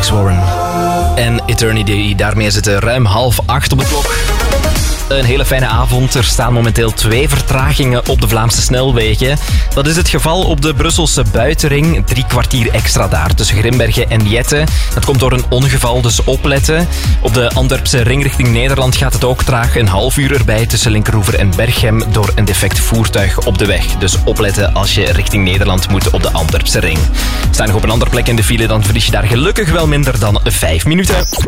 Alex Warren en Eternity. Daarmee zit het ruim 7:30 op de klok. Een hele fijne avond. Er staan momenteel 2 vertragingen op de Vlaamse snelwegen. Dat is het geval op de Brusselse buitenring. 3 kwartier extra daar tussen Grimbergen en Jette. Dat komt door een ongeval, dus opletten. Op de Antwerpse ring richting Nederland gaat het ook traag. Een half uur erbij tussen Linkeroever en Berchem door een defect voertuig op de weg. Dus opletten als je richting Nederland moet op de Antwerpse ring. Sta je nog op een andere plek in de file, dan verlies je daar gelukkig wel minder dan 5 minuten.